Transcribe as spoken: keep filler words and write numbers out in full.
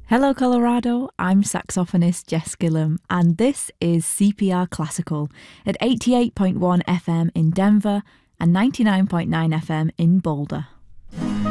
Hello, Colorado. I'm saxophonist Jess Gillum, and this is C P R Classical at eighty-eight point one F M in Denver and ninety-nine point nine F M in Boulder.